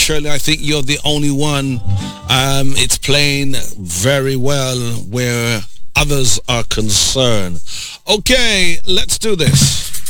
Shirley, I think you're the only one. It's playing very well where others are concerned. Okay, let's do this.